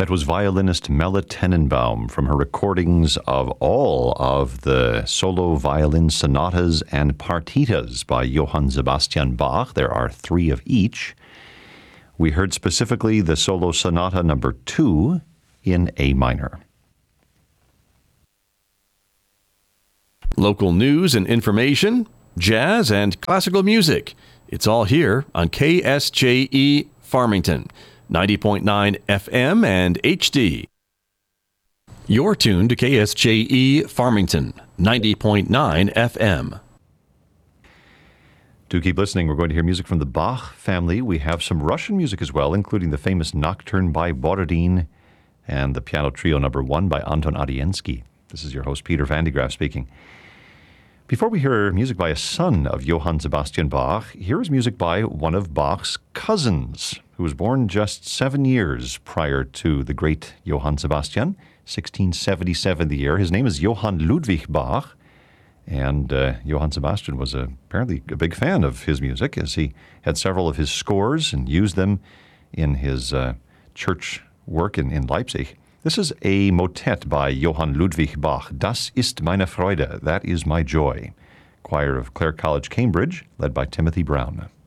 That was violinist Melle Tenenbaum from her recordings of all of the solo violin sonatas and partitas by Johann Sebastian Bach. There are 3 of each. We heard specifically the solo sonata number 2 in A minor. Local news and information, jazz and classical music. It's all here on KSJE Farmington, 90.9 FM and HD. You're tuned to KSJE Farmington, 90.9 FM. Do keep listening. We're going to hear music from the Bach family. We have some Russian music as well, including the famous Nocturne by Borodin and the Piano Trio number 1 by Anton Adiensky. This is your host, Peter Van de Graaff, speaking. Before we hear music by a son of Johann Sebastian Bach, here is music by one of Bach's cousins, who was born just 7 years prior to the great Johann Sebastian, 1677 the year. His name is Johann Ludwig Bach, and Johann Sebastian was apparently a big fan of his music, as he had several of his scores and used them in his church work in Leipzig. This is a motet by Johann Ludwig Bach, Das ist meine Freude, that is my joy. Choir of Clare College, Cambridge, led by Timothy Brown.